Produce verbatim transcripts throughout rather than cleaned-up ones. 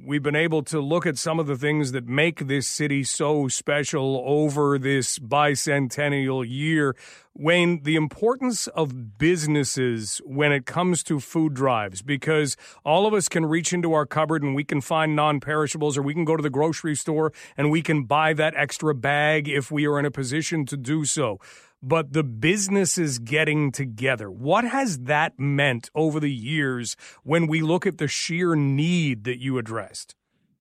we've been able to look at some of the things that make this city so special over this bicentennial year. Wayne, the importance of businesses when it comes to food drives, because all of us can reach into our cupboard and we can find non-perishables, or we can go to the grocery store and we can buy that extra bag if we are in a position to do so. But the businesses getting together, what has that meant over the years when we look at the sheer need that you addressed?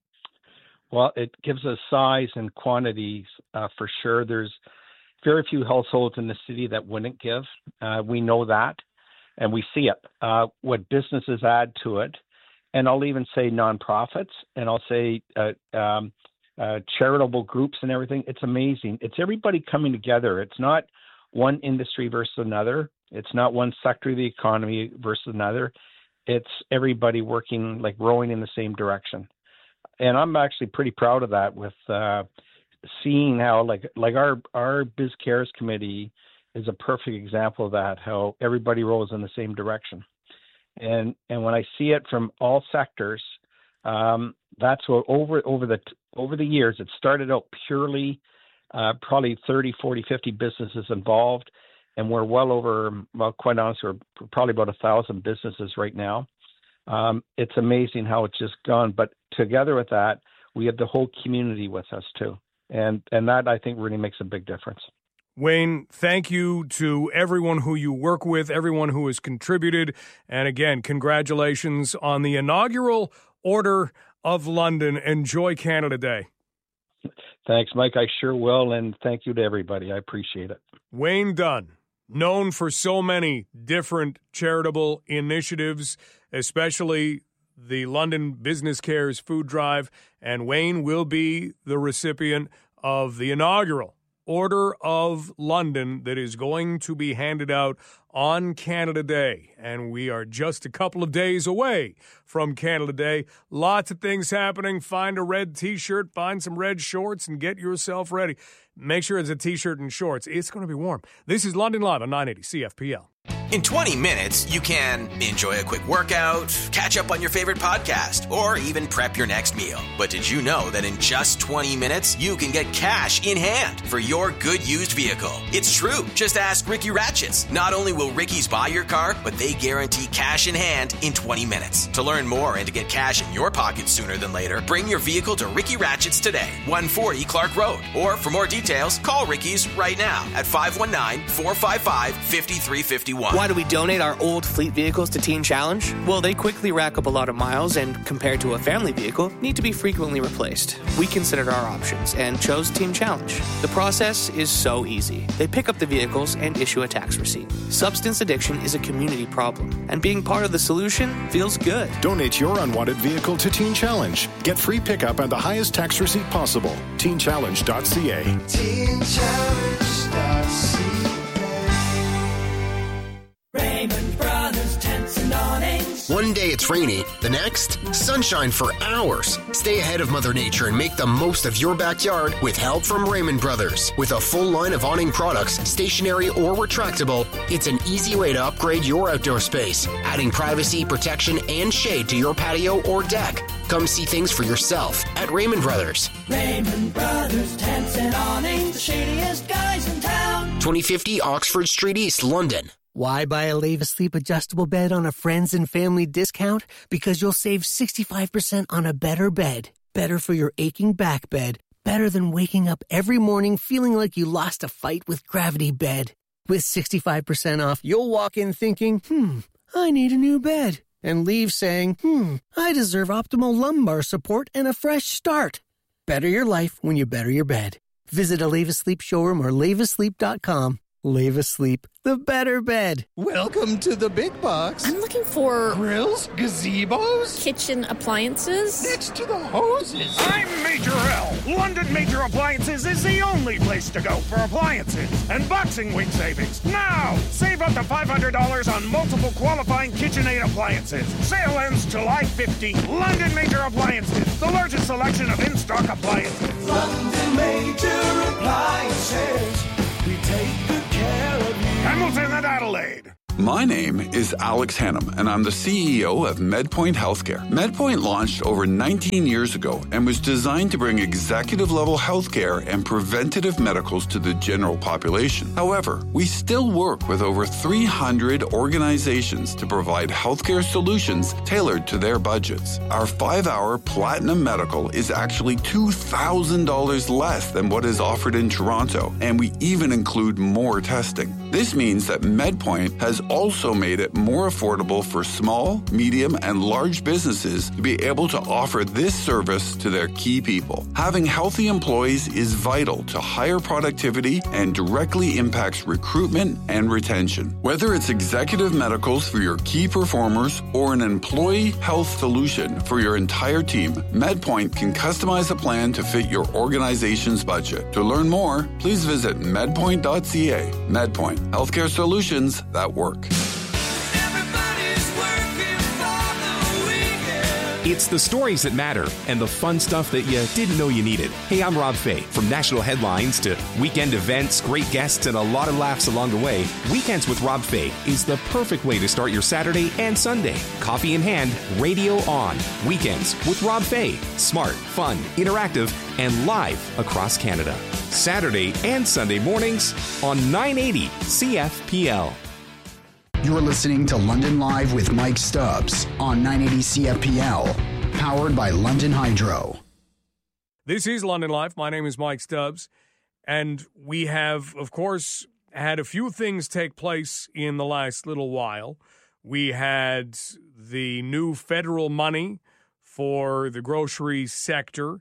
Well, it gives us size and quantities uh, for sure. There's very few households in the city that wouldn't give. Uh, we know that, and we see it. Uh, what businesses add to it, and I'll even say nonprofits, and I'll say uh, um, uh, charitable groups and everything. It's amazing. It's everybody coming together. It's not one industry versus another. It's not one sector of the economy versus another. It's everybody working, like rowing in the same direction. And I'm actually pretty proud of that, with uh, seeing how like like our our Biz Cares committee is a perfect example of that, how everybody rows in the same direction. And and when I see it from all sectors, um, that's what over over the over the years, it started out purely Uh, probably thirty, forty, fifty businesses involved, and we're well over, well, quite honestly, we're probably about a thousand businesses right now. Um, it's amazing how it's just gone. But together with that, we have the whole community with us too. And, and that, I think, really makes a big difference. Wayne, thank you to everyone who you work with, everyone who has contributed. And again, congratulations on the inaugural Order of London. Enjoy Canada Day. Thanks, Mike. I sure will, and thank you to everybody. I appreciate it. Wayne Dunn, known for so many different charitable initiatives, especially the London Business Cares Food Drive, and Wayne will be the recipient of the inaugural Order of London that is going to be handed out on Canada Day. And we are just a couple of days away from Canada Day. Lots of things happening. Find a red T-shirt, find some red shorts, and get yourself ready. Make sure it's a T-shirt and shorts. It's going to be warm. This is London Live on nine eighty C F P L. In twenty minutes, you can enjoy a quick workout, catch up on your favorite podcast, or even prep your next meal. But did you know that in just twenty minutes, you can get cash in hand for your good used vehicle? It's true. Just ask Ricky Ratchets. Not only will Ricky's buy your car, but they guarantee cash in hand in twenty minutes. To learn more and to get cash in your pocket sooner than later, bring your vehicle to Ricky Ratchets today, one forty Clark Road. Or for more details, call Ricky's right now at five one nine, four five five, five three five one. Why do we donate our old fleet vehicles to Teen Challenge? Well, they quickly rack up a lot of miles and, compared to a family vehicle, need to be frequently replaced. We considered our options and chose Teen Challenge. The process is so easy. They pick up the vehicles and issue a tax receipt. Substance addiction is a community problem, and being part of the solution feels good. Donate your unwanted vehicle to Teen Challenge. Get free pickup and the highest tax receipt possible. teen challenge dot c a. teen challenge dot c a. Raymond Brothers Tents and Awnings. One day it's rainy, the next, sunshine for hours. Stay ahead of Mother Nature and make the most of your backyard with help from Raymond Brothers. With a full line of awning products, stationary or retractable, it's an easy way to upgrade your outdoor space, adding privacy, protection, and shade to your patio or deck. Come see things for yourself at Raymond Brothers. Raymond Brothers Tents and Awnings, the shadiest guys in town. twenty fifty Oxford Street East, London. Why buy a Leva Sleep adjustable bed on a friends and family discount? Because you'll save sixty-five percent on a better bed. Better for your aching back bed. Better than waking up every morning feeling like you lost a fight with Gravity Bed. With sixty-five percent off, you'll walk in thinking, hmm, I need a new bed. And leave saying, hmm, I deserve optimal lumbar support and a fresh start. Better your life when you better your bed. Visit a Leva Sleep showroom or leva sleep dot com. Leva Sleep, the better bed. Welcome to the big box. I'm looking for grills, gazebos, kitchen appliances. Next to the hoses. I'm Major L. London Major Appliances is the only place to go for appliances and boxing week savings. Now, save up to five hundred dollars on multiple qualifying KitchenAid appliances. Sale ends July fifteenth. London Major Appliances, the largest selection of in-stock appliances. London Major Appliances. We take good care of you. Hamilton and Adelaide. My name is Alex Hannum, and I'm the C E O of MedPoint Healthcare. MedPoint launched over nineteen years ago and was designed to bring executive-level healthcare and preventative medicals to the general population. However, we still work with over three hundred organizations to provide healthcare solutions tailored to their budgets. Our five-hour Platinum Medical is actually two thousand dollars less than what is offered in Toronto, and we even include more testing. This means that MedPoint has also made it more affordable for small, medium, and large businesses to be able to offer this service to their key people. Having healthy employees is vital to higher productivity and directly impacts recruitment and retention. Whether it's executive medicals for your key performers or an employee health solution for your entire team, MedPoint can customize a plan to fit your organization's budget. To learn more, please visit medpoint dot c a. MedPoint, healthcare solutions that work. It's the stories that matter and the fun stuff that you didn't know you needed. Hey, I'm Rob Fay. From national headlines to weekend events, great guests, and a lot of laughs along the way, Weekends with Rob Fay is the perfect way to start your Saturday and Sunday. Coffee in hand, radio on. Weekends with Rob Fay. Smart, fun, interactive, and live across Canada. Saturday and Sunday mornings on nine eighty C F P L. You're listening to London Live with Mike Stubbs on nine eighty C F P L, powered by London Hydro. This is London Live. My name is Mike Stubbs, and we have, of course, had a few things take place in the last little while. We had the new federal money for the grocery sector.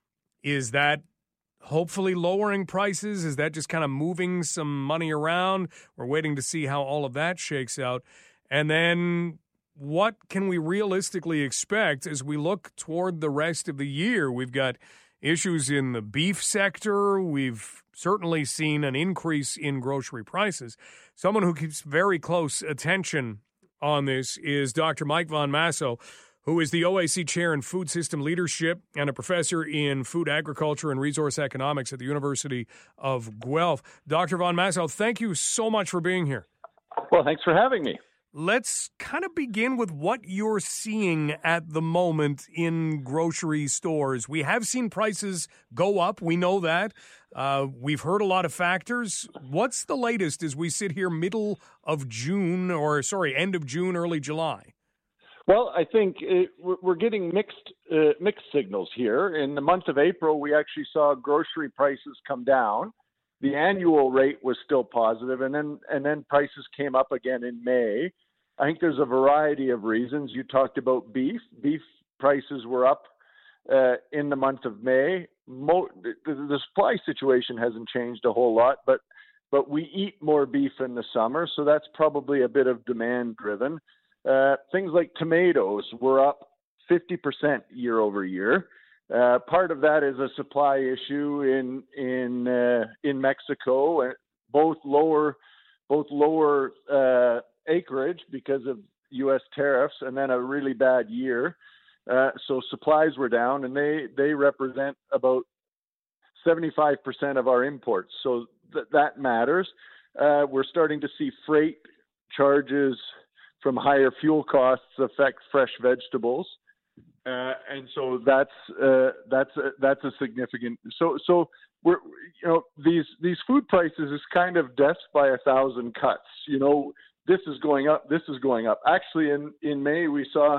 Is that hopefully lowering prices? Is that just kind of moving some money around? We're waiting to see how all of that shakes out. And then what can we realistically expect as we look toward the rest of the year? We've got issues in the beef sector. We've certainly seen an increase in grocery prices. Someone who keeps very close attention on this is Doctor Mike Von Masso, who is the O A C Chair in Food System Leadership and a professor in Food Agriculture and Resource Economics at the University of Guelph. Doctor Von Masso, thank you so much for being here. Well, thanks for having me. Let's kind of begin with what you're seeing at the moment in grocery stores. We have seen prices go up. We know that. Uh, we've heard a lot of factors. What's the latest as we sit here middle of June, or sorry, end of June, early July? Well, I think it, we're getting mixed uh, mixed signals here. In the month of April, we actually saw grocery prices come down. The annual rate was still positive, and then and then prices came up again in May. I think there's a variety of reasons. You talked about beef. Beef prices were up uh, in the month of May. Mo- the, the supply situation hasn't changed a whole lot, but but we eat more beef in the summer, so that's probably a bit of demand driven. Uh, things like tomatoes were up fifty percent year over year. Uh, part of that is a supply issue in in uh, in Mexico, and both lower both lower uh, acreage because of U S tariffs, and then a really bad year. Uh, so supplies were down, and they they represent about seventy-five percent of our imports. So th- that matters. Uh, we're starting to see freight charges from higher fuel costs affect fresh vegetables, uh, and so that's uh, that's a, that's a significant. So so we're you know these these food prices is kind of death by a thousand cuts. You know this is going up, this is going up. Actually, in, in May we saw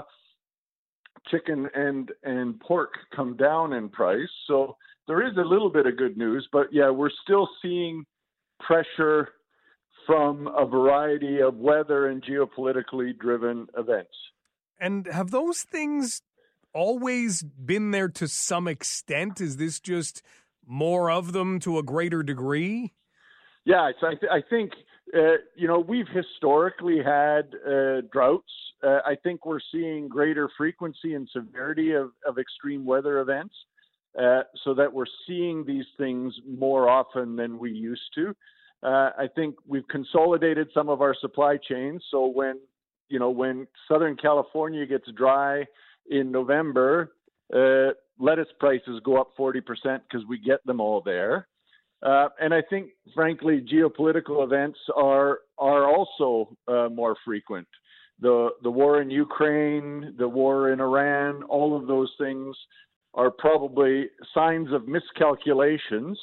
chicken and and pork come down in price. So there is a little bit of good news, but yeah, we're still seeing pressure from a variety of weather and geopolitically driven events. And have those things always been there to some extent? Is this just more of them to a greater degree? Yeah, it's, I, th- I think, uh, you know, we've historically had uh, droughts. Uh, I think we're seeing greater frequency and severity of, of extreme weather events, uh, so that we're seeing these things more often than we used to. Uh, I think we've consolidated some of our supply chains. So when, you know, when Southern California gets dry in November, uh, lettuce prices go up forty percent because we get them all there. Uh, and I think, frankly, geopolitical events are are also uh, more frequent. The the war in Ukraine, the war in Iran, all of those things are probably signs of miscalculations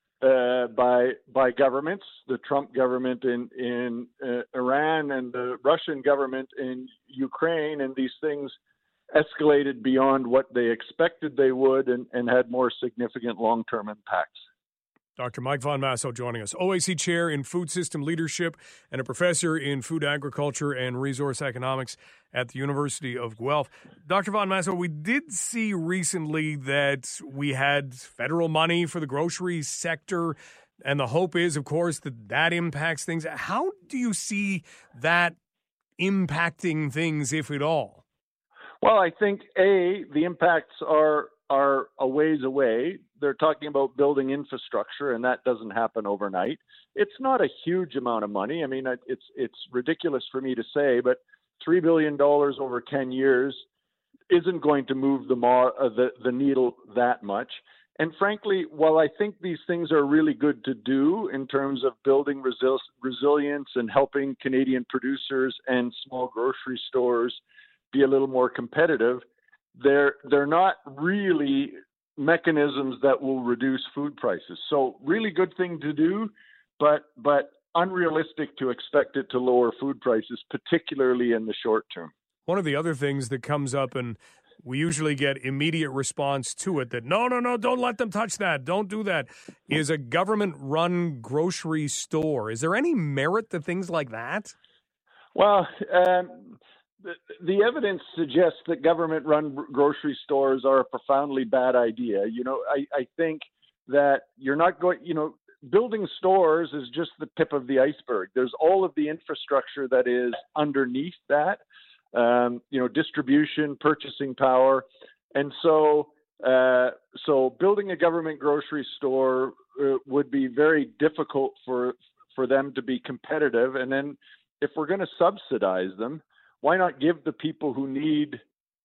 uh, by by governments, the Trump government in in uh, Iran and the Russian government in Ukraine, and these things escalated beyond what they expected they would, and, and had more significant long-term impacts. Doctor Mike Von Masso joining us, O A C Chair in Food System Leadership and a professor in Food Agriculture and Resource Economics at the University of Guelph. Doctor Von Masso, we did see recently that we had federal money for the grocery sector, and the hope is, of course, that that impacts things. How do you see that impacting things, if at all? Well, I think, A, the impacts are are a ways away. They're talking about building infrastructure, and that doesn't happen overnight. It's not a huge amount of money. I mean, it's it's ridiculous for me to say, but three billion dollars over ten years isn't going to move the, mo- uh, the the needle that much. And frankly, while I think these things are really good to do in terms of building resil- resilience and helping Canadian producers and small grocery stores be a little more competitive, they're they're not really mechanisms that will reduce food prices. So really good thing to do, but but unrealistic to expect it to lower food prices, particularly in the short term. One of the other things that comes up, and we usually get immediate response to it, that no, no, no, don't let them touch that, don't do that, is a government-run grocery store. Is there any merit to things like that? Well, um, the, the evidence suggests that government-run grocery stores are a profoundly bad idea. You know, I, I think that you're not going, you know, building stores is just the tip of the iceberg. There's all of the infrastructure that is underneath that, um, you know, distribution, purchasing power. And so, uh, so building a government grocery store uh, would be very difficult for, for them to be competitive. And then if we're going to subsidize them, why not give the people who need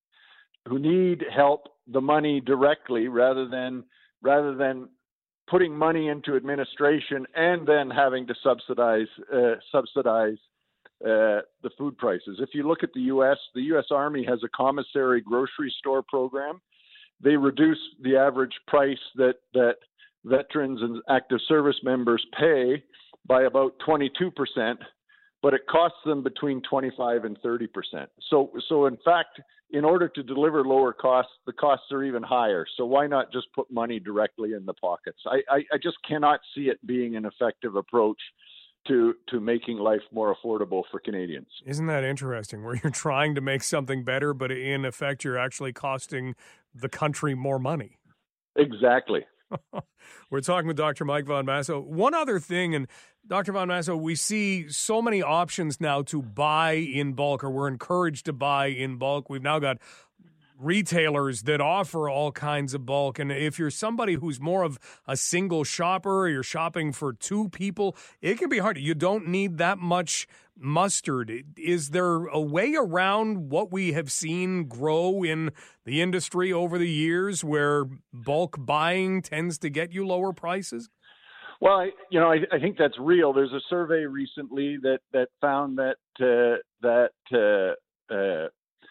who need help the money directly, rather than rather than putting money into administration and then having to subsidize uh, subsidize uh, the food prices? If you look at the U S, the U S Army has a commissary grocery store program. They reduce the average price that that veterans and active service members pay by about twenty-two percent. But it costs them between twenty-five and thirty percent. So, so in fact, in order to deliver lower costs, the costs are even higher. So why not just put money directly in the pockets? I, I, I just cannot see it being an effective approach to to making life more affordable for Canadians. Isn't that interesting, where you're trying to make something better, but in effect, you're actually costing the country more money? Exactly. We're talking with Doctor Mike Von Masso. One other thing, and Doctor Von Masso, we see so many options now to buy in bulk, or we're encouraged to buy in bulk. We've now got retailers that offer all kinds of bulk. And if you're somebody who's more of a single shopper, or you're shopping for two people, it can be hard. You don't need that much mustard. Is there a way around what we have seen grow in the industry over the years, where bulk buying tends to get you lower prices? Well, I, you know, I, I think that's real. There's a survey recently that that found that uh, that uh, uh,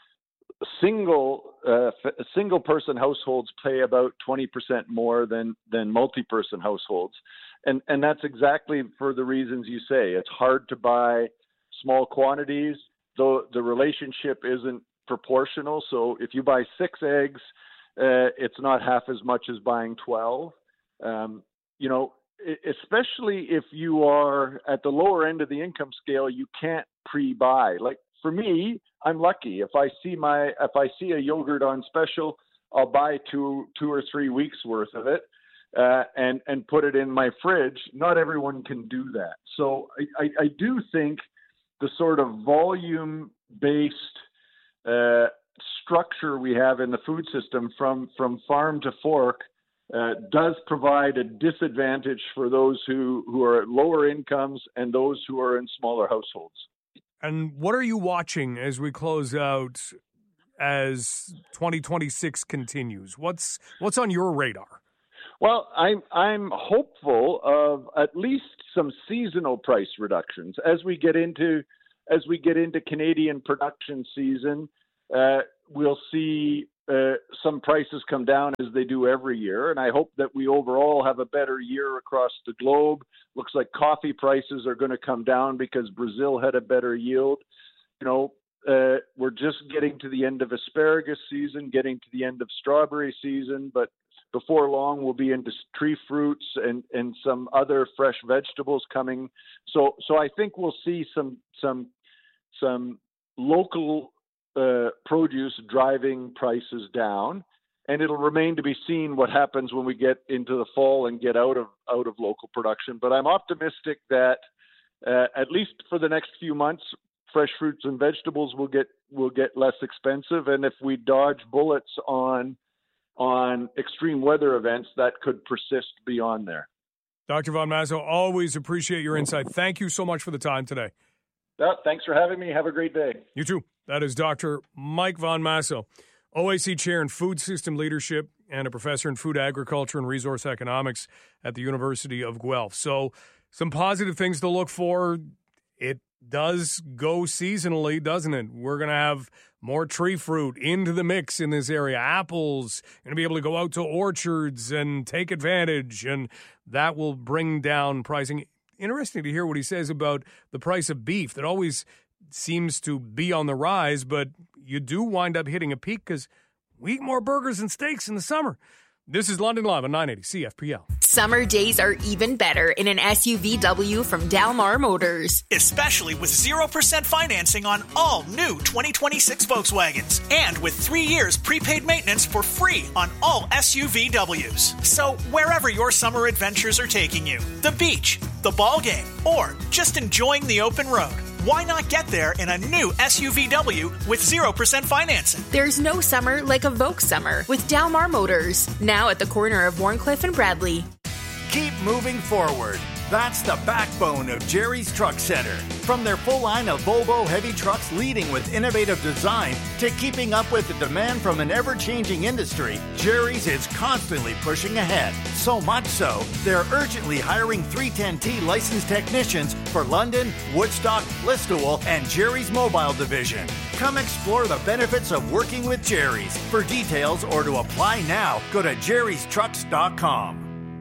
single uh, single person households pay about twenty percent more than than multi-person households, and and that's exactly for the reasons you say. It's hard to buy small quantities, though the relationship isn't proportional. So if you buy six eggs, uh, it's not half as much as buying twelve. Um, you know, especially if you are at the lower end of the income scale, you can't pre-buy. Like for me, I'm lucky. If I see my if I see a yogurt on special, I'll buy two two or three weeks worth of it uh, and and put it in my fridge. Not everyone can do that. So I, I, I do think the sort of volume-based uh, structure we have in the food system, from from farm to fork, Uh, does provide a disadvantage for those who, who are at lower incomes and those who are in smaller households. And what are you watching as we close out, as twenty twenty-six continues? What's what's on your radar? Well, I'm I'm hopeful of at least some seasonal price reductions as we get into as we get into Canadian production season. Uh, we'll see uh, some prices come down as they do every year, and I hope that we overall have a better year across the globe. Looks like coffee prices are going to come down because Brazil had a better yield. You know, uh, we're just getting to the end of asparagus season, getting to the end of strawberry season, but before long, we'll be into tree fruits and, and some other fresh vegetables coming. So, so I think we'll see some some some local uh, produce driving prices down, and it'll remain to be seen what happens when we get into the fall and get out of out of local production. But I'm optimistic that uh, at least for the next few months, fresh fruits and vegetables will get will get less expensive, and if we dodge bullets on on extreme weather events, that could persist beyond there. Doctor Von Massow, always appreciate your insight. Thank you so much for the time today. Yeah, thanks for having me. Have a great day. You too. That is Doctor Mike Von Massow, O A C Chair in Food System Leadership and a professor in Food Agriculture and Resource Economics at the University of Guelph. So some positive things to look for. It does go seasonally, doesn't it? We're going to have more tree fruit into the mix in this area. Apples, going to be able to go out to orchards and take advantage, and that will bring down pricing. Interesting to hear what he says about the price of beef. That always seems to be on the rise, but you do wind up hitting a peak because we eat more burgers and steaks in the summer. This is London Live on nine eighty C F P L. Summer days are even better in an S U V W from Dalmar Motors. Especially with zero percent financing on all new twenty twenty-six Volkswagens. And with three years prepaid maintenance for free on all S U V Ws. So wherever your summer adventures are taking you, the beach, the ball game, or just enjoying the open road, why not get there in a new S U V W with zero percent financing? There's no summer like a Volks summer with Dalmar Motors. Now at the corner of Warncliffe and Bradley. Keep moving forward. That's the backbone of Jerry's Truck Center. From their full line of Volvo heavy trucks leading with innovative design to keeping up with the demand from an ever-changing industry, Jerry's is constantly pushing ahead. So much so, they're urgently hiring three ten T licensed technicians for London, Woodstock, Listowel, and Jerry's Mobile Division. Come explore the benefits of working with Jerry's. For details or to apply now, go to jerrys trucks dot com.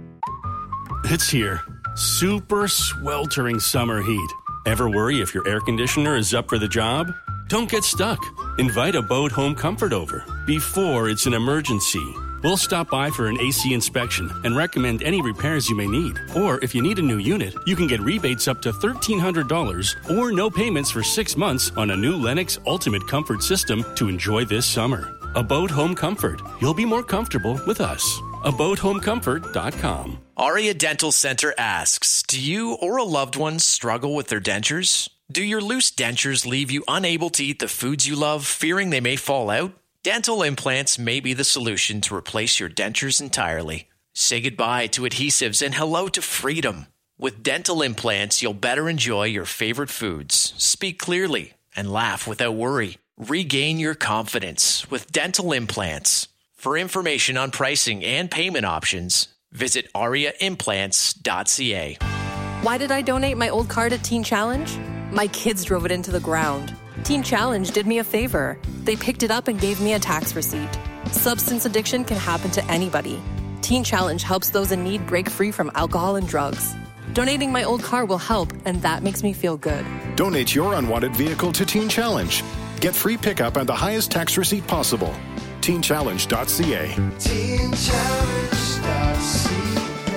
It's here. Super sweltering summer heat. Ever worry if your air conditioner is up for the job? Don't get stuck. Invite Abode Home Comfort over before it's an emergency. We'll stop by for an A C inspection and recommend any repairs you may need. Or if you need a new unit, you can get rebates up to thirteen hundred dollars or no payments for six months on a new Lennox Ultimate Comfort system to enjoy this summer. Abode Home Comfort. You'll be more comfortable with us. abode home comfort dot com. Aria Dental Center asks, do you or a loved one struggle with their dentures? Do your loose dentures leave you unable to eat the foods you love, fearing they may fall out? Dental implants may be the solution to replace your dentures entirely. Say goodbye to adhesives and hello to freedom. With dental implants, you'll better enjoy your favorite foods, speak clearly, and laugh without worry. Regain your confidence with dental implants. For information on pricing and payment options, visit aria implants dot c a. Why did I donate my old car to Teen Challenge? My kids drove it into the ground. Teen Challenge did me a favor. They picked it up and gave me a tax receipt. Substance addiction can happen to anybody. Teen Challenge helps those in need break free from alcohol and drugs. Donating my old car will help, and that makes me feel good. Donate your unwanted vehicle to Teen Challenge. Get free pickup and the highest tax receipt possible. teen challenge dot c a. teen challenge dot c a.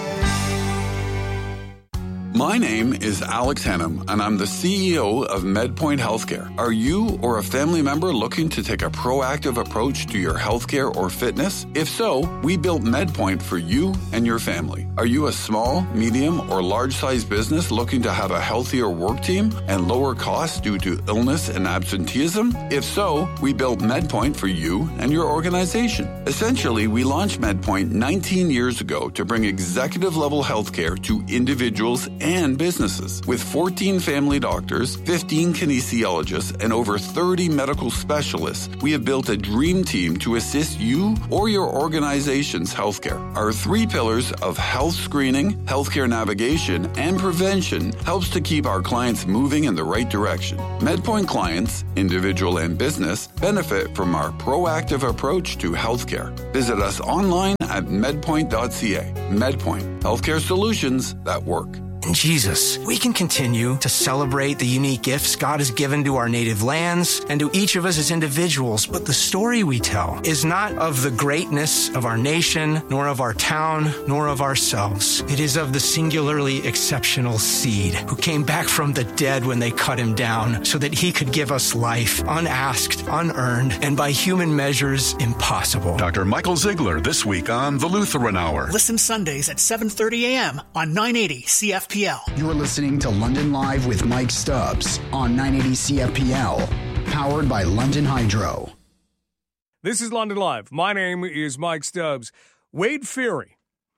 My name is Alex Hennum, and I'm the C E O of MedPoint Healthcare. Are you or a family member looking to take a proactive approach to your healthcare or fitness? If so, we built MedPoint for you and your family. Are you a small, medium, or large-sized business looking to have a healthier work team and lower costs due to illness and absenteeism? If so, we built MedPoint for you and your organization. Essentially, we launched MedPoint nineteen years ago to bring executive-level healthcare to individuals and and businesses. With fourteen family doctors, fifteen kinesiologists, and over thirty medical specialists, we have built a dream team to assist you or your organization's healthcare. Our three pillars of health screening, healthcare navigation, and prevention helps to keep our clients moving in the right direction. MedPoint clients, individual and business, benefit from our proactive approach to healthcare. Visit us online at medpoint dot c a. MedPoint, healthcare solutions that work. In Jesus, we can continue to celebrate the unique gifts God has given to our native lands and to each of us as individuals, but the story we tell is not of the greatness of our nation, nor of our town, nor of ourselves. It is of the singularly exceptional seed who came back from the dead when they cut him down so that he could give us life, unasked, unearned, and by human measures, impossible. Doctor Michael Ziegler this week on The Lutheran Hour. Listen Sundays at seven thirty a.m. on nine eighty C F P L. You're listening to London Live with Mike Stubbs on nine eighty C F P L, powered by London Hydro. This is London Live. My name is Mike Stubbs. Wade Ferry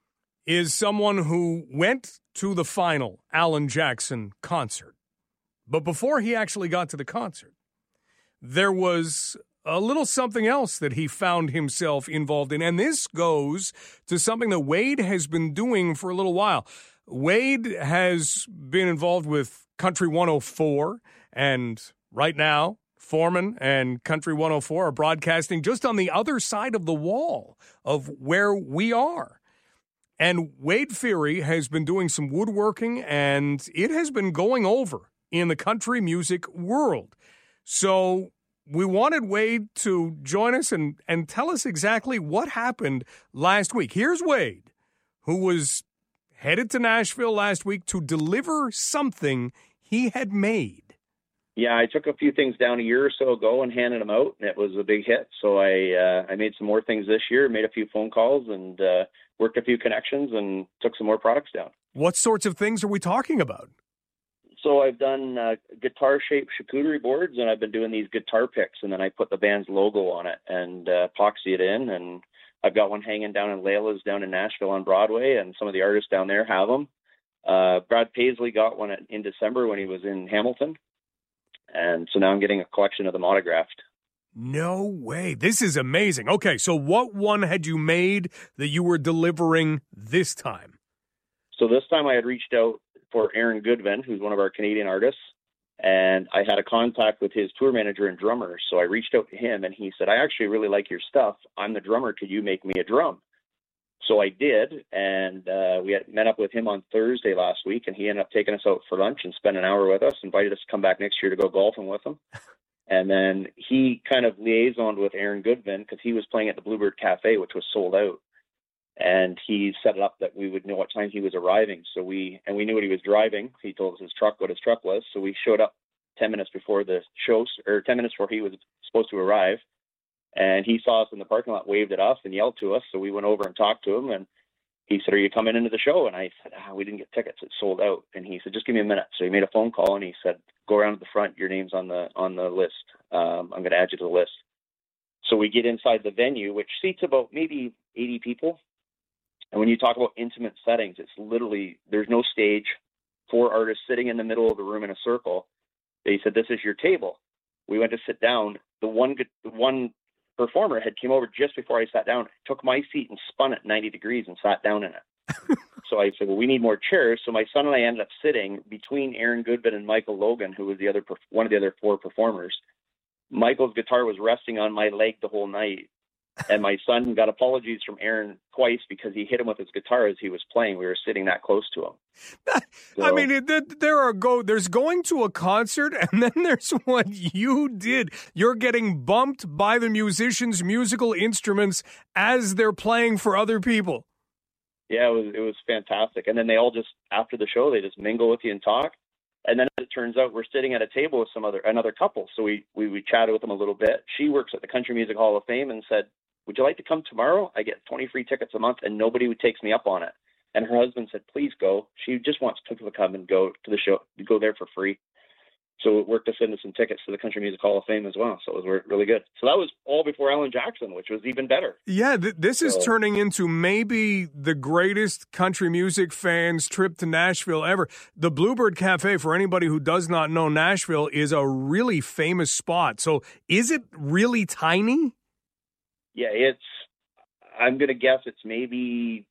is someone who went to the final Alan Jackson concert. But before he actually got to the concert, there was a little something else that he found himself involved in. And this goes to something that Wade has been doing for a little while. Wade has been involved with Country one oh four, and right now, Foreman and Country one oh four are broadcasting just on the other side of the wall of where we are. And Wade Ferry has been doing some woodworking, and it has been going over in the country music world. So we wanted Wade to join us and, and tell us exactly what happened last week. Here's Wade, who was headed to Nashville last week to deliver something he had made. Yeah, I took a few things down a year or so ago and handed them out, and it was a big hit. So I uh, I made some more things this year, made a few phone calls, and uh, worked a few connections, and took some more products down. What sorts of things are we talking about? So I've done uh, guitar-shaped charcuterie boards, and I've been doing these guitar picks, and then I put the band's logo on it and uh, epoxy it in, and I've got one hanging down in Layla's down in Nashville on Broadway, and some of the artists down there have them. Uh, Brad Paisley got one in December when he was in Hamilton, and so now I'm getting a collection of them autographed. No way. This is amazing. Okay, so what one had you made that you were delivering this time? So this time I had reached out for Aaron Goodwin, who's one of our Canadian artists, and I had a contact with his tour manager and drummer. So I reached out to him, and he said, I actually really like your stuff. I'm the drummer. Could you make me a drum? So I did, and uh, we had met up with him on Thursday last week, and he ended up taking us out for lunch and spent an hour with us, invited us to come back next year to go golfing with him. And then he kind of liaisoned with Aaron Goodwin because he was playing at the Bluebird Cafe, which was sold out. And he set it up that we would know what time he was arriving. So we, and we knew what he was driving. He told us his truck, what his truck was. So we showed up ten minutes before the show, or ten minutes before he was supposed to arrive. And he saw us in the parking lot, waved at us and yelled to us. So we went over and talked to him, and he said, are you coming into the show? And I said, ah, we didn't get tickets. It's sold out. And he said, just give me a minute. So he made a phone call, and he said, go around to the front. Your name's on the, on the list. Um, I'm going to add you to the list. So we get inside the venue, which seats about maybe eighty people. And when you talk about intimate settings, it's literally, there's no stage, four artists sitting in the middle of the room in a circle. They said, this is your table. We went to sit down. The one, the one performer had came over just before I sat down, took my seat and spun it ninety degrees and sat down in it. So I said, well, we need more chairs. So my son and I ended up sitting between Aaron Goodwin and Michael Logan, who was the other, one of the other four performers. Michael's guitar was resting on my leg the whole night. And my son got apologies from Aaron twice because he hit him with his guitar as he was playing. We were sitting that close to him. So, I mean, it, there are go. There's going to a concert, and then there's what you did. You're getting bumped by the musicians' musical instruments as they're playing for other people. Yeah, it was it was fantastic. And then they all just, after the show, they just mingle with you and talk. And then it turns out we're sitting at a table with some other another couple. So we, we, we chatted with them a little bit. She works at the Country Music Hall of Fame and said, would you like to come tomorrow? I get twenty free tickets a month, and nobody takes me up on it. And her husband said, please go. She just wants people to come and go to the show, go there for free. So it worked us into some tickets to the Country Music Hall of Fame as well. So it was really good. So that was all before Alan Jackson, which was even better. Yeah, th- this so, is turning into maybe the greatest country music fans' trip to Nashville ever. The Bluebird Cafe, for anybody who does not know Nashville, is a really famous spot. So is it really tiny? Yeah, it's, I'm going to guess it's maybe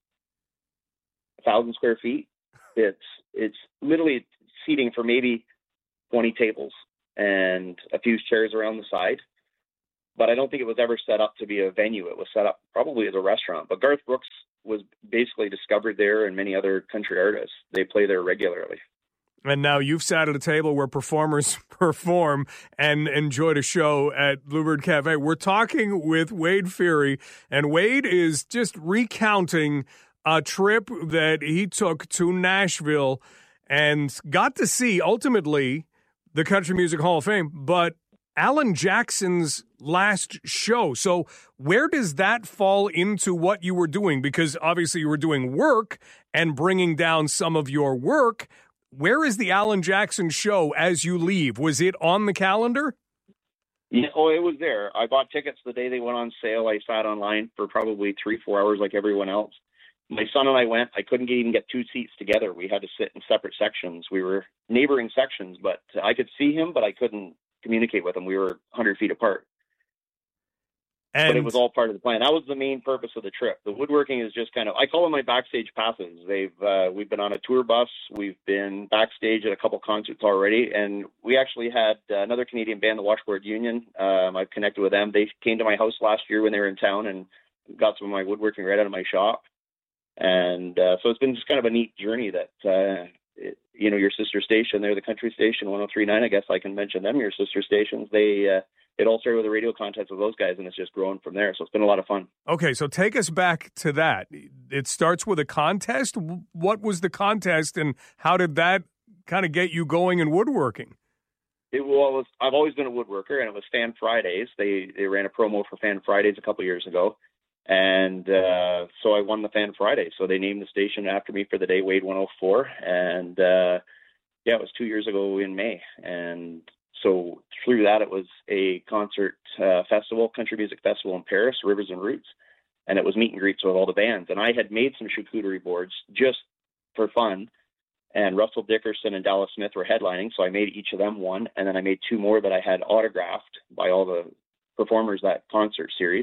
a thousand square feet. It's, it's literally seating for maybe twenty tables and a few chairs around the side. But I don't think it was ever set up to be a venue. It was set up probably as a restaurant. But Garth Brooks was basically discovered there, and many other country artists. They play there regularly. And now you've sat at a table where performers perform and enjoyed a show at Bluebird Cafe. We're talking with Wade Feary, and Wade is just recounting a trip that he took to Nashville and got to see, ultimately, the Country Music Hall of Fame, but Alan Jackson's last show. So where does that fall into what you were doing? Because obviously you were doing work and bringing down some of your work. Where is the Alan Jackson show as you leave? Was it on the calendar? Yeah, oh, it was there. I bought tickets the day they went on sale. I sat online for probably three, four hours like everyone else. My son and I went. I couldn't even get two seats together. We had to sit in separate sections. We were neighboring sections, but I could see him, but I couldn't communicate with him. We were one hundred feet apart. And but it was all part of the plan. That was the main purpose of the trip. The woodworking is just kind of, I call them my backstage passes. They've uh, we've been on a tour bus. We've been backstage at a couple concerts already, and we actually had uh, another Canadian band, the Washboard Union. Um, I've connected with them. They came to my house last year when they were in town and got some of my woodworking right out of my shop. And uh, so it's been just kind of a neat journey that, uh, it, you know, your sister station, they're the country station, one oh three point nine, I guess I can mention them, your sister stations. They, uh, it all started with a radio contest with those guys, and it's just grown from there. So it's been a lot of fun. Okay, so take us back to that. It starts with a contest. What was the contest, and how did that kind of get you going in woodworking? It, well, it was, I've always been a woodworker, and it was Fan Fridays. They they ran a promo for Fan Fridays a couple years ago. And uh, so I won the Fan Friday. So they named the station after me for the day, Wade one oh four. And uh, yeah, it was two years ago in May. And so through that, it was a concert uh, festival, country music festival in Paris, Rivers and Roots. And it was meet and greets with all the bands. And I had made some charcuterie boards just for fun. And Russell Dickerson and Dallas Smith were headlining. So I made each of them one. And then I made two more that I had autographed by all the performers that concert series.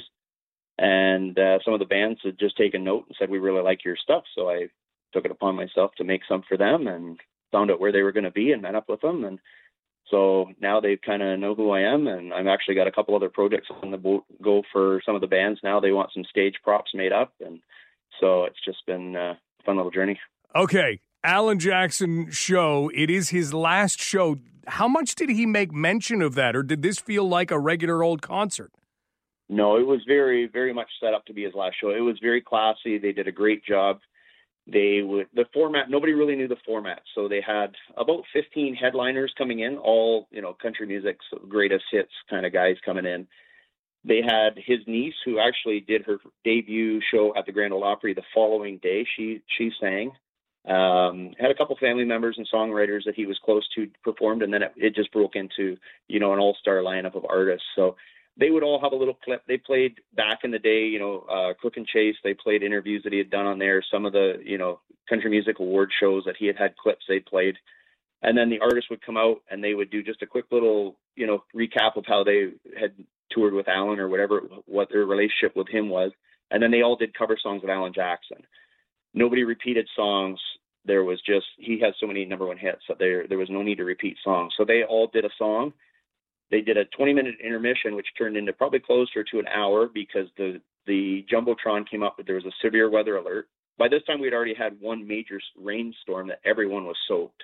And uh, some of the bands had just taken note and said, we really like your stuff. So I took it upon myself to make some for them and found out where they were going to be and met up with them. And so now they kind of know who I am. And I've actually got a couple other projects on the boat, go for some of the bands now. They want some stage props made up. And so it's just been a fun little journey. Okay. Alan Jackson show. It is his last show. How much did he make mention of that? Or did this feel like a regular old concert? No, it was very, very much set up to be his last show. It was very classy. They did a great job. They would, the format, nobody really knew the format. So they had about fifteen headliners coming in, all, you know, country music's greatest hits kind of guys coming in. They had his niece, who actually did her debut show at the Grand Ole Opry the following day. She, she sang. Um, had a couple family members and songwriters that he was close to performed. And then it, it just broke into, you know, an all-star lineup of artists. So they would all have a little clip. They played back in the day, you know, uh, Cook and Chase. They played interviews that he had done on there. Some of the, you know, country music award shows that he had had clips they played. And then the artists would come out and they would do just a quick little, you know, recap of how they had toured with Alan or whatever, what their relationship with him was. And then they all did cover songs of Alan Jackson. Nobody repeated songs. There was just, he has so many number one hits that there, there was no need to repeat songs. So they all did a song. They did a twenty minute intermission, which turned into probably closer to an hour because the, the Jumbotron came up, but there was a severe weather alert. By this time, we'd already had one major rainstorm that everyone was soaked.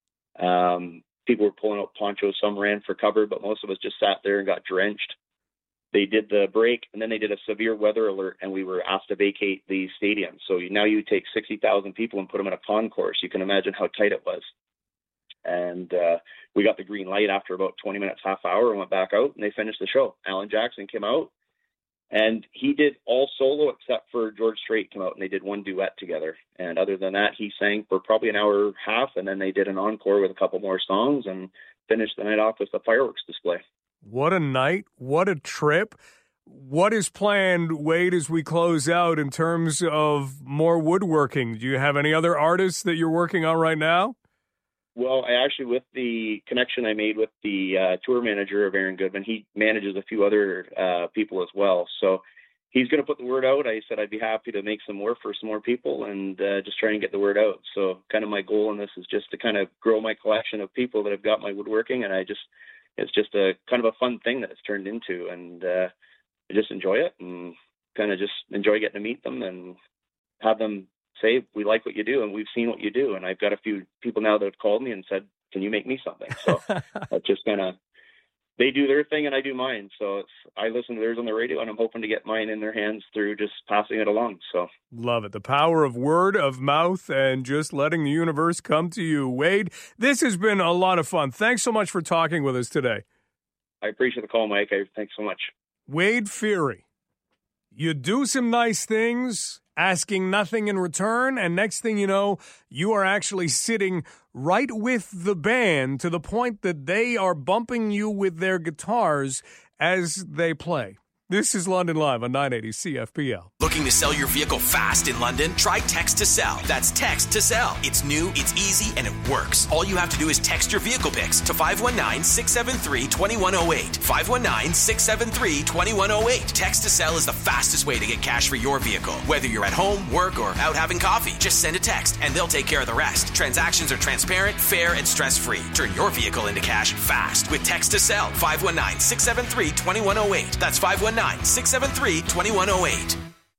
Um, people were pulling out ponchos. Some ran for cover, but most of us just sat there and got drenched. They did the break, and then they did a severe weather alert, and we were asked to vacate the stadium. So now you take sixty thousand people and put them in a concourse. You can imagine how tight it was. And uh, we got the green light after about twenty minutes, half hour, and went back out, and they finished the show. Alan Jackson came out, and he did all solo except for George Strait came out, and they did one duet together. And other than that, he sang for probably an hour and a half, and then they did an encore with a couple more songs and finish the night off with a fireworks display. What a night. What a trip. What is planned, Wade, as we close out in terms of more woodworking? Do you have any other artists that you're working on right now? Well, I actually, with the connection I made with the uh, tour manager of Aaron Goodman, he manages a few other uh, people as well. So he's going to put the word out. I said I'd be happy to make some more for some more people and uh, just try and get the word out. So kind of my goal in this is just to kind of grow my collection of people that have got my woodworking. And I just, it's just a kind of a fun thing that it's turned into. And uh, I just enjoy it and kind of just enjoy getting to meet them and have them say, we like what you do and we've seen what you do. And I've got a few people now that have called me and said, can you make me something? So that's just kind of, they do their thing and I do mine. So it's, I listen to theirs on the radio and I'm hoping to get mine in their hands through just passing it along. So love it. The power of word of mouth and just letting the universe come to you. Wade, this has been a lot of fun. Thanks so much for talking with us today. I appreciate the call, Mike. I, thanks so much. Wade Feary, you do some nice things, asking nothing in return, and next thing you know, you are actually sitting right with the band to the point that they are bumping you with their guitars as they play. This is London Live on nine eighty C F P L. Looking to sell your vehicle fast in London? Try Text to Sell. That's Text to Sell. It's new, it's easy, and it works. All you have to do is text your vehicle pics to five one nine, six seven three, two one zero eight. five one nine, six seven three, two one zero eight. Text to Sell is the fastest way to get cash for your vehicle. Whether you're at home, work, or out having coffee, just send a text and they'll take care of the rest. Transactions are transparent, fair, and stress-free. Turn your vehicle into cash fast with Text to Sell. five one nine, six seven three, two one zero eight. That's five one nine, six seven three, two one zero eight.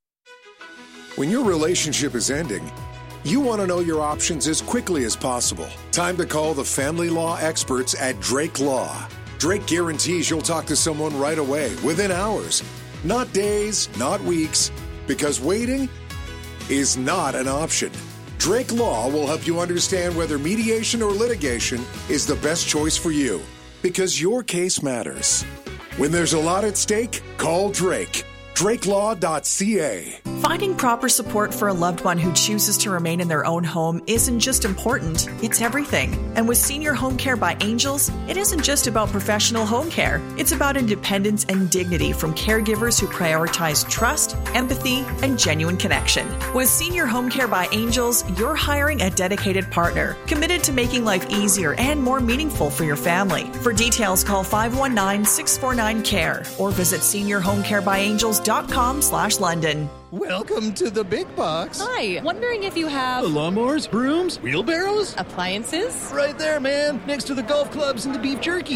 When your relationship is ending, you want to know your options as quickly as possible. Time to call the family law experts at Drake Law. Drake guarantees you'll talk to someone right away, within hours. Not days, not weeks, because waiting is not an option. Drake Law will help you understand whether mediation or litigation is the best choice for you, because your case matters. When there's a lot at stake, call Drake. Drake Law dot C A. Finding proper support for a loved one who chooses to remain in their own home isn't just important, it's everything. And with Senior Home Care by Angels, it isn't just about professional home care. It's about independence and dignity from caregivers who prioritize trust, empathy, and genuine connection. With Senior Home Care by Angels, you're hiring a dedicated partner, committed to making life easier and more meaningful for your family. For details, call five one nine, six four nine, C A R E or visit senior home care by angels dot com slash London. Welcome to the big box. Hi, wondering if you have lawnmowers, brooms, wheelbarrows, appliances? Right there, man, next to the golf clubs and the beef jerky.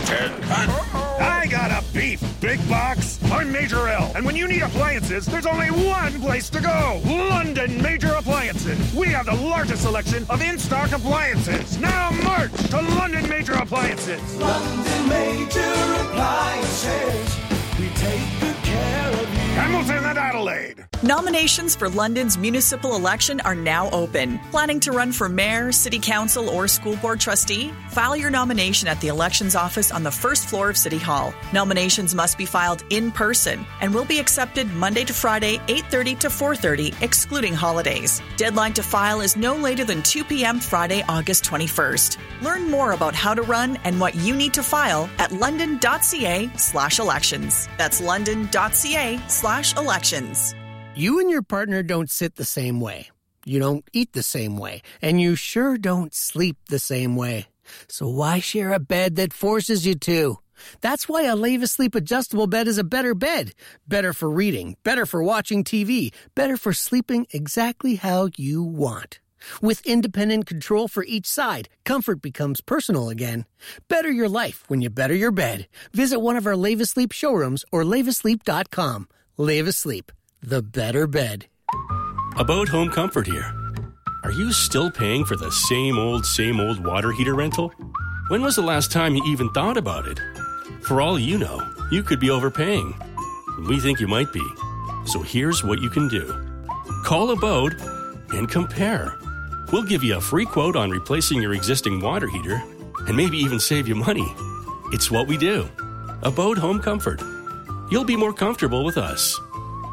I got a beef big box. I'm Major L, and when you need appliances, there's only one place to go. London Major Appliances. We have the largest selection of in-stock appliances. Now march to London Major Appliances. London Major Appliances. We take good care of you. Hamilton and Adelaide. Nominations for London's municipal election are now open. Planning to run for mayor, city council, or school board trustee? File your nomination at the elections office on the first floor of City Hall. Nominations must be filed in person and will be accepted Monday to Friday, eight thirty to four thirty, excluding holidays. Deadline to file is no later than two p.m. Friday, August twenty-first. Learn more about how to run and what you need to file at london.ca slash elections. That's london.ca slash elections. You and your partner don't sit the same way. You don't eat the same way. And you sure don't sleep the same way. So why share a bed that forces you to? That's why a Leva Sleep adjustable bed is a better bed. Better for reading, better for watching T V, better for sleeping exactly how you want. With independent control for each side, comfort becomes personal again. Better your life when you better your bed. Visit one of our Leva Sleep showrooms or leva sleep dot com. Leva Sleep, the better bed. About Home Comfort here. Are you still paying for the same old, same old water heater rental? When was the last time you even thought about it? For all you know, you could be overpaying. We think you might be. So here's what you can do. Call About and compare. We'll give you a free quote on replacing your existing water heater and maybe even save you money. It's what we do. About Home Comfort. You'll be more comfortable with us.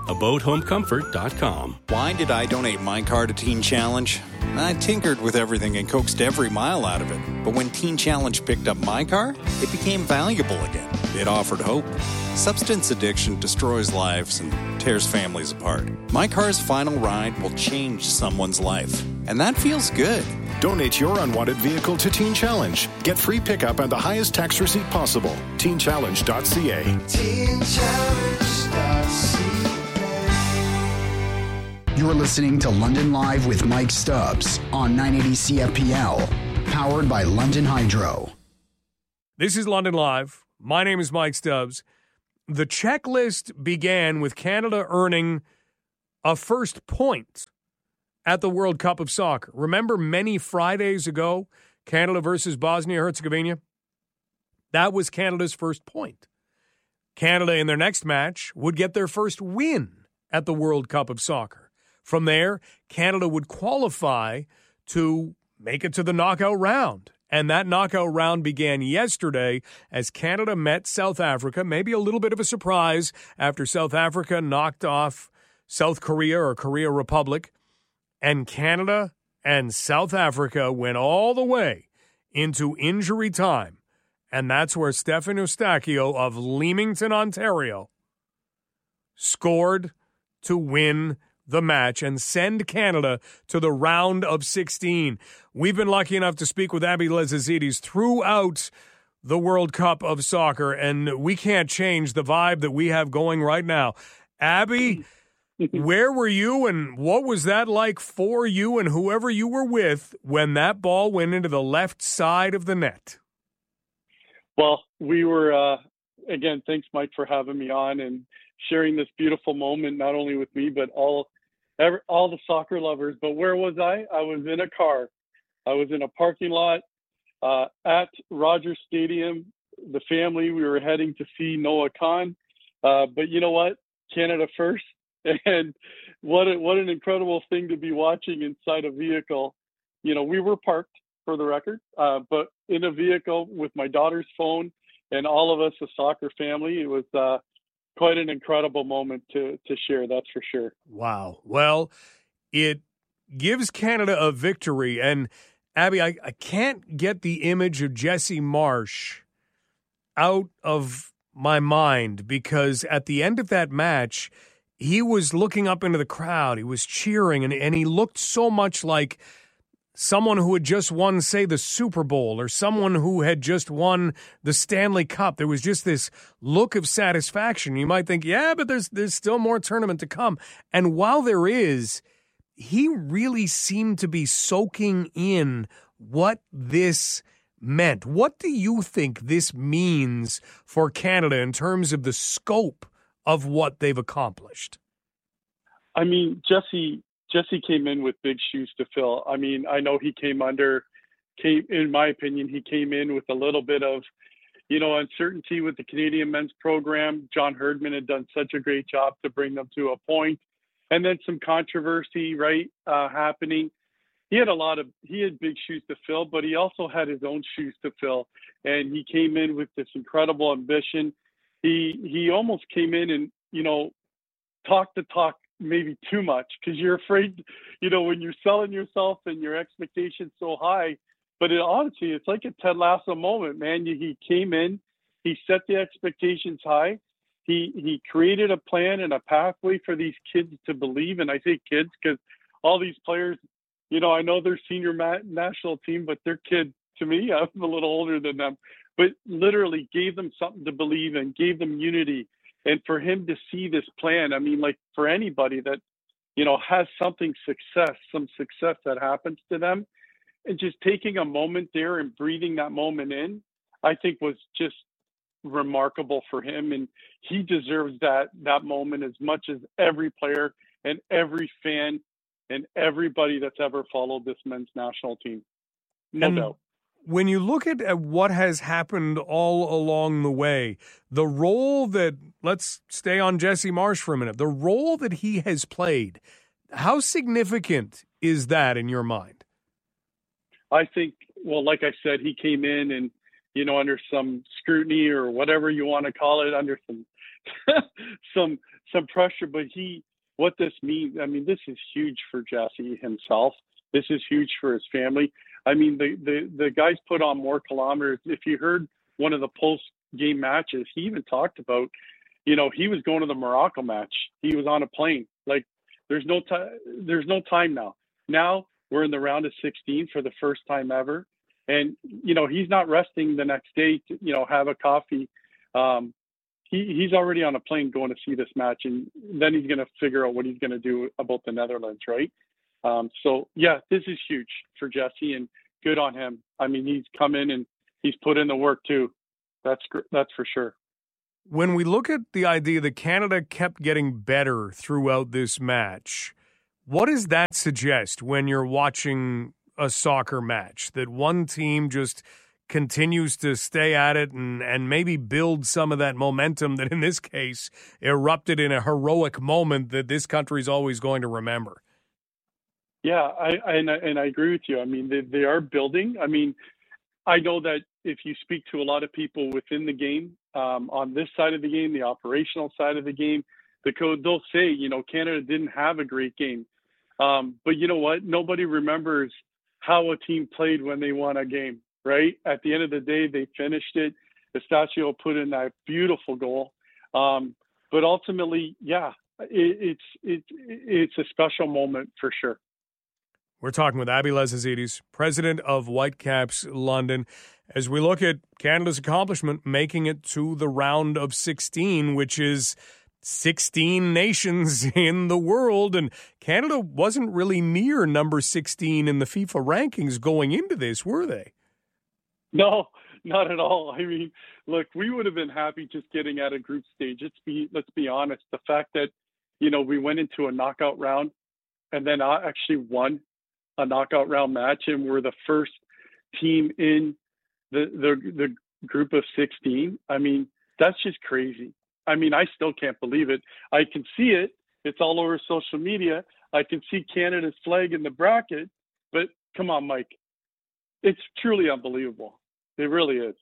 a boat home comfort dot com. Why did I donate my car to Teen Challenge? I tinkered with everything and coaxed every mile out of it. But when Teen Challenge picked up my car, it became valuable again. It offered hope. Substance addiction destroys lives and tears families apart. My car's final ride will change someone's life. And that feels good. Donate your unwanted vehicle to Teen Challenge. Get free pickup and the highest tax receipt possible. teen challenge dot c a. teen challenge dot c a. You're listening to London Live with Mike Stubbs on nine eighty C F P L, powered by London Hydro. This is London Live. My name is Mike Stubbs. The checklist began with Canada earning a first point at the World Cup of Soccer. Remember many Fridays ago, Canada versus Bosnia-Herzegovina? That was Canada's first point. Canada in their next match would get their first win at the World Cup of Soccer. From there, Canada would qualify to make it to the knockout round. And that knockout round began yesterday as Canada met South Africa. Maybe a little bit of a surprise after South Africa knocked off South Korea or Korea Republic. And Canada and South Africa went all the way into injury time. And that's where Stefan Eustáquio of Leamington, Ontario, scored to win the match and send Canada to the round of sixteen. We've been lucky enough to speak with Abby Lezazidis throughout the World Cup of Soccer, and we can't change the vibe that we have going right now. Abby, where were you, and what was that like for you and whoever you were with when that ball went into the left side of the net? Well, we were, uh, again, thanks, Mike, for having me on and sharing this beautiful moment, not only with me, but all every, all the soccer lovers. But where was I? I was in a car. I was in a parking lot uh, at Rogers Stadium. The family, we were heading to see Noah Khan. Uh, but you know what? Canada first. And what a, what an incredible thing to be watching inside a vehicle. You know, we were parked, for the record, uh, but in a vehicle with my daughter's phone and all of us, a soccer family. It was uh, quite an incredible moment to to share, that's for sure. Wow. Well, it gives Canada a victory. And, Abby, I, I can't get the image of Jesse Marsch out of my mind because at the end of that match, he was looking up into the crowd. He was cheering, and, and he looked so much like someone who had just won, say, the Super Bowl or someone who had just won the Stanley Cup. There was just this look of satisfaction. You might think, yeah, but there's there's still more tournament to come. And while there is, he really seemed to be soaking in what this meant. What do you think this means for Canada in terms of the scope of what they've accomplished? I mean, Jesse Jesse came in with big shoes to fill. I mean, I know he came under, came in my opinion, he came in with a little bit of, you know, uncertainty with the Canadian men's program. John Herdman had done such a great job to bring them to a point, and then some controversy, right, uh, happening. He had a lot of, he had big shoes to fill, but he also had his own shoes to fill, and he came in with this incredible ambition. He he almost came in and, you know, talked the talk maybe too much, because you're afraid, you know, when you're selling yourself and your expectations so high. But it, honestly, it's like a Ted Lasso moment, man. He came in, he set the expectations high. He he created a plan and a pathway for these kids to believe. And I say kids because all these players, you know, I know they're senior ma- national team, but they're kids to me. I'm a little older than them, but literally gave them something to believe in, gave them unity. And for him to see this plan, I mean, like for anybody that, you know, has something success, some success that happens to them, and just taking a moment there and breathing that moment in, I think was just remarkable for him. And he deserves that, that moment as much as every player and every fan and everybody that's ever followed this men's national team. No and doubt. When you look at, at what has happened all along the way, the role that, let's stay on Jesse Marsch for a minute, the role that he has played, how significant is that in your mind? I think, well, like I said, he came in and, you know, under some scrutiny or whatever you want to call it, under some some some pressure, but he, what this means, I mean, this is huge for Jesse himself. This is huge for his family. I mean, the, the, the guys put on more kilometers. If you heard one of the post-game matches, he even talked about, you know, he was going to the Morocco match. He was on a plane. Like, there's no time. There's no time now. Now we're in the round of sixteen for the first time ever. And, you know, he's not resting the next day to, you know, have a coffee. Um, he, he's already on a plane going to see this match. And then he's going to figure out what he's going to do about the Netherlands, right? Um, so, yeah, this is huge for Jesse, and good on him. I mean, he's come in and he's put in the work too. That's that's for sure. When we look at the idea that Canada kept getting better throughout this match, what does that suggest when you're watching a soccer match? That one team just continues to stay at it and, and maybe build some of that momentum that in this case erupted in a heroic moment that this country's always going to remember? Yeah, I, I and, I and I agree with you. I mean, they, they are building. I mean, I know that if you speak to a lot of people within the game, um, on this side of the game, the operational side of the game, the code, they'll say, you know, Canada didn't have a great game. Um, but you know what? Nobody remembers how a team played when they won a game, right? At the end of the day, they finished it. Eustachio put in that beautiful goal. Um, but ultimately, yeah, it, it's it, it's a special moment for sure. We're talking with Abby Lezazidis, president of Whitecaps London, as we look at Canada's accomplishment, making it to the round of sixteen, which is sixteen nations in the world. And Canada wasn't really near number sixteen in the FIFA rankings going into this, were they? No, not at all. I mean, look, we would have been happy just getting out of group stage. Let's be, let's be honest. The fact that, you know, we went into a knockout round and then actually won a knockout round match, and we're the first team in the, the the group of sixteen. I mean, that's just crazy. I mean, I still can't believe it. I can see it. It's all over social media. I can see Canada's flag in the bracket, but come on, Mike. It's truly unbelievable. It really is.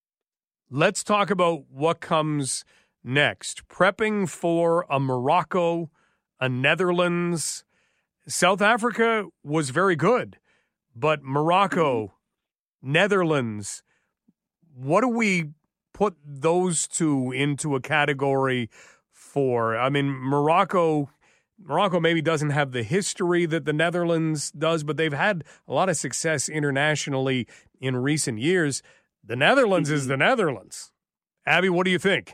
Let's talk about what comes next. Prepping for a Morocco, a Netherlands. South Africa was very good, but Morocco, Netherlands, what do we put those two into a category for? I mean, Morocco, Morocco maybe doesn't have the history that the Netherlands does, but they've had a lot of success internationally in recent years. The Netherlands is the Netherlands. Abby, what do you think?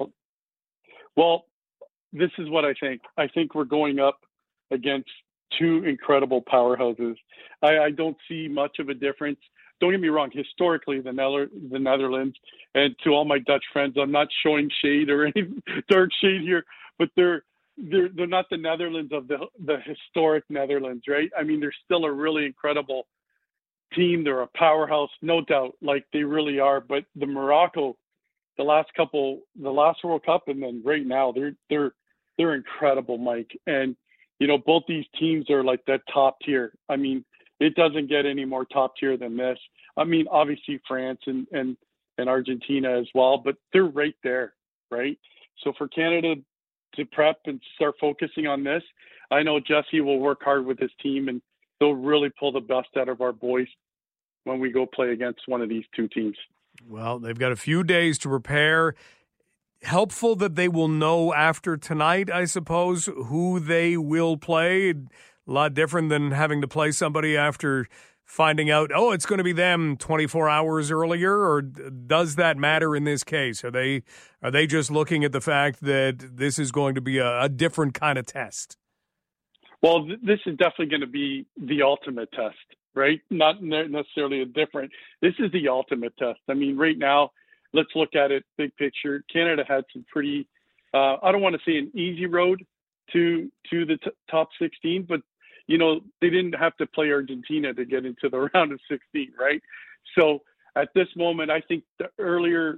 Well, this is what I think. I think we're going up against two incredible powerhouses. I, I don't see much of a difference. Don't get me wrong. Historically, the, Nether- the Netherlands, and to all my Dutch friends, I'm not showing shade or any dark shade here, but they're they're they're not the Netherlands of the the historic Netherlands, right? I mean, they're still a really incredible team. They're a powerhouse, no doubt, like they really are. But the Morocco, the last couple, the last World Cup, and then right now, they're they're they're incredible, Mike. And you know, both these teams are like that top tier. I mean, it doesn't get any more top tier than this. I mean, obviously France and, and, and Argentina as well, but they're right there, right? So for Canada to prep and start focusing on this, I know Jesse will work hard with his team, and they'll really pull the best out of our boys when we go play against one of these two teams. Well, they've got a few days to prepare. Helpful that they will know after tonight, I suppose, who they will play. A lot different than having to play somebody after finding out, oh, it's going to be them twenty-four hours earlier, or does that matter in this case? Are they are they just looking at the fact that this is going to be a, a different kind of test? Well, th- this is definitely going to be the ultimate test, right? Not necessarily a different. This is the ultimate test. I mean, right now, let's look at it big picture. Canada had some pretty, uh, I don't want to say an easy road to to the t- top sixteen, but, you know, they didn't have to play Argentina to get into the round of sixteen, right? So at this moment, I think the earlier,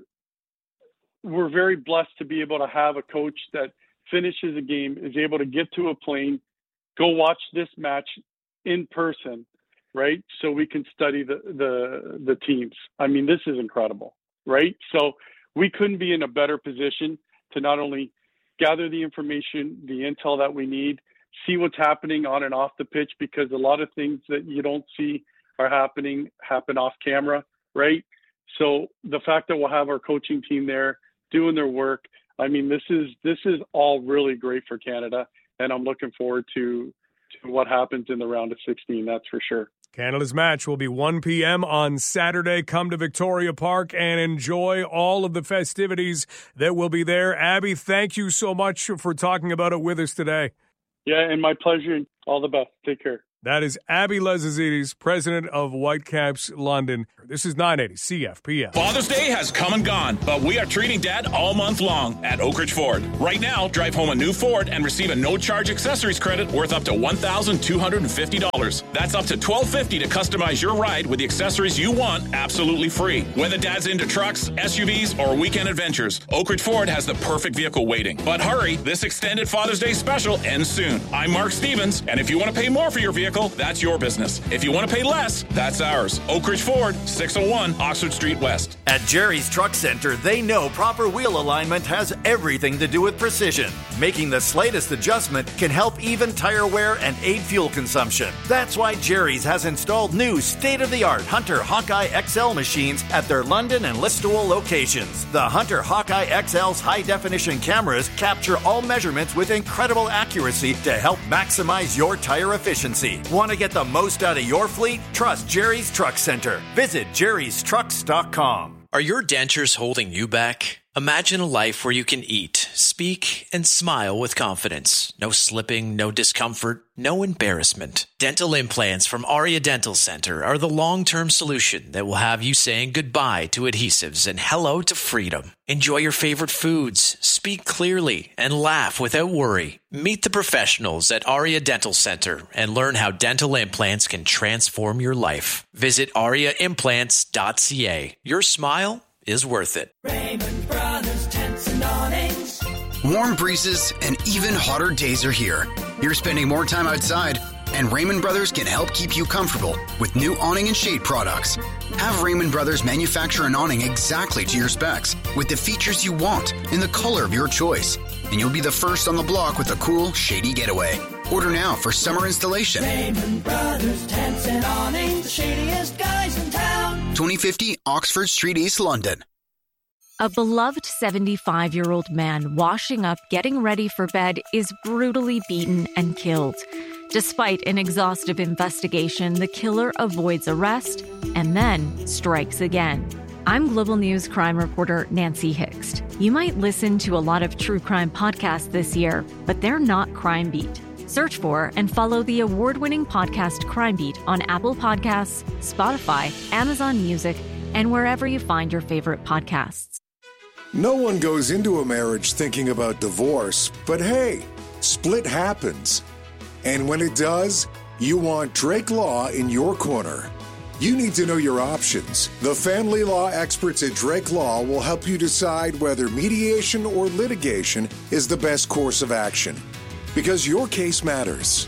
we're very blessed to be able to have a coach that finishes a game, is able to get to a plane, go watch this match in person, right? So we can study the the, the teams. I mean, this is incredible. Right. So we couldn't be in a better position to not only gather the information, the intel that we need, see what's happening on and off the pitch, because a lot of things that you don't see are happening, happen off camera, right? So the fact that we'll have our coaching team there doing their work, I mean, this is this is all really great for Canada, and I'm looking forward to, to what happens in the round of sixteen, that's for sure. Canada's match will be one p.m. on Saturday. Come to Victoria Park and enjoy all of the festivities that will be there. Abby, thank you so much for talking about it with us today. Yeah, and my pleasure. All the best. Take care. That is Abby Lezazidis, president of Whitecaps London. This is nine eighty C F P L. Father's Day has come and gone, but we are treating Dad all month long at Oak Ridge Ford. Right now, drive home a new Ford and receive a no-charge accessories credit worth up to one thousand two hundred fifty dollars. That's up to twelve fifty to customize your ride with the accessories you want absolutely free. Whether Dad's into trucks, S U Vs, or weekend adventures, Oak Ridge Ford has the perfect vehicle waiting. But hurry, this extended Father's Day special ends soon. I'm Mark Stevens, and if you want to pay more for your vehicle, that's your business. If you want to pay less, that's ours. Oak Ridge Ford, six oh one Oxford Street West. At Jerry's Truck Center, they know proper wheel alignment has everything to do with precision. Making the slightest adjustment can help even tire wear and aid fuel consumption. That's why Jerry's has installed new state-of-the-art Hunter Hawkeye X L machines at their London and Listowel locations. The Hunter Hawkeye X L's high-definition cameras capture all measurements with incredible accuracy to help maximize your tire efficiency. Want to get the most out of your fleet? Trust Jerry's Truck Center. Visit jerrys trucks dot com. Are your dentures holding you back? Imagine a life where you can eat, speak, and smile with confidence. No slipping, no discomfort, no embarrassment. Dental implants from Aria Dental Center are the long-term solution that will have you saying goodbye to adhesives and hello to freedom. Enjoy your favorite foods, speak clearly, and laugh without worry. Meet the professionals at Aria Dental Center and learn how dental implants can transform your life. Visit aria implants dot c a. Your smile is worth it. Raymond Brothers Tents and Awnings. Warm breezes and even hotter days are here. You're spending more time outside, and Raymond Brothers can help keep you comfortable with new awning and shade products. Have Raymond Brothers manufacture an awning exactly to your specs with the features you want in the color of your choice, and you'll be the first on the block with a cool, shady getaway. Order now for summer installation. Raymond Brothers Tents and Awnings, the shadiest guys in town. twenty fifty Oxford Street, East London. A beloved seventy-five-year-old man washing up, getting ready for bed, is brutally beaten and killed. Despite an exhaustive investigation, the killer avoids arrest and then strikes again. I'm Global News crime reporter Nancy Hixt. You might listen to a lot of true crime podcasts this year, but they're not Crime Beat. Search for and follow the award-winning podcast Crime Beat on Apple Podcasts, Spotify, Amazon Music, and wherever you find your favorite podcasts. No one goes into a marriage thinking about divorce, but hey, split happens. And when it does, you want Drake Law in your corner. You need to know your options. The family law experts at Drake Law will help you decide whether mediation or litigation is the best course of action. Because your case matters.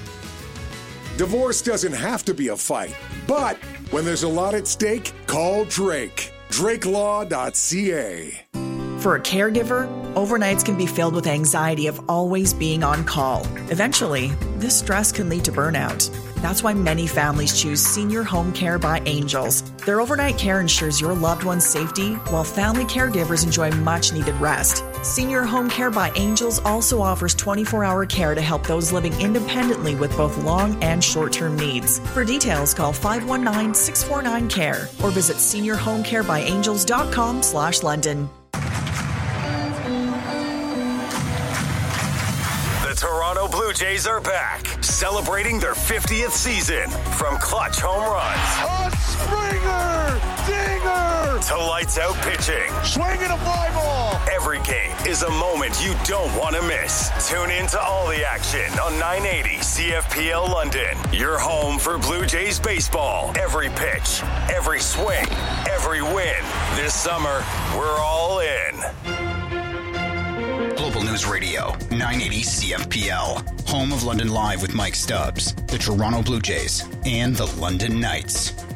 Divorce doesn't have to be a fight, but when there's a lot at stake, call Drake. drake law dot c a. For a caregiver, overnights can be filled with anxiety of always being on call. Eventually, this stress can lead to burnout. That's why many families choose Senior Home Care by Angels. Their overnight care ensures your loved one's safety, while family caregivers enjoy much-needed rest. Senior Home Care by Angels also offers twenty-four hour care to help those living independently with both long and short-term needs. For details, call five one nine, six four nine, C A R E or visit senior home care by angels dot com slash London. The Toronto Blue Jays are back, celebrating their fiftieth season. From clutch home runs, a Springer, dinger, to lights out pitching, swinging a fly ball. Every game is a moment you don't want to miss. Tune in to all the action on nine eighty C F P L London. Your home for Blue Jays baseball. Every pitch, every swing, every win. This summer, we're all in. Global News Radio, nine eighty C F P L. Home of London Live with Mike Stubbs, the Toronto Blue Jays, and the London Knights.